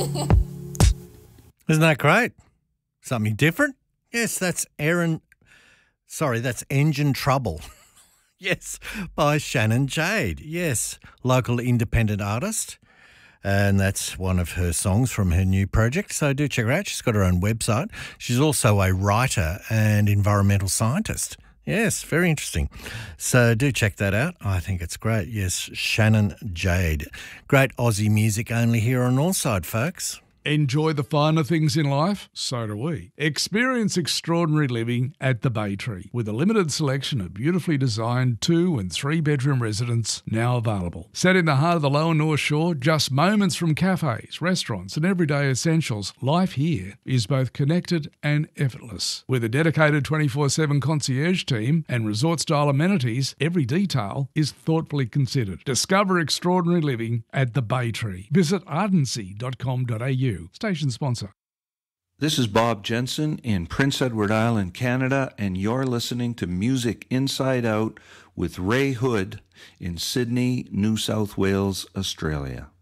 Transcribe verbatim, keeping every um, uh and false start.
Isn't that great? Something different? Yes, that's Aaron. Sorry, that's Engine Trouble. Yes, by Shannon Jade. Yes, local independent artist. And that's one of her songs from her new project. So do check her out. She's got her own website. She's also a writer and environmental scientist. Yes, very interesting. So do check that out. I think it's great. Yes, Shannon Jade. Great Aussie music only here on Northside, folks. Enjoy the finer things in life? So do we. Experience extraordinary living at the Bay Tree with a limited selection of beautifully designed two and three bedroom residences now available. Set in the heart of the Lower North Shore, just moments from cafes, restaurants and everyday essentials, life here is both connected and effortless. With a dedicated twenty-four seven concierge team and resort-style amenities, every detail is thoughtfully considered. Discover extraordinary living at the Bay Tree. Visit ardency dot com dot a u. Station sponsor. This is Bob Jensen in Prince Edward Island, Canada, and you're listening to Music Inside Out with Ray Hood in Sydney, New South Wales, Australia.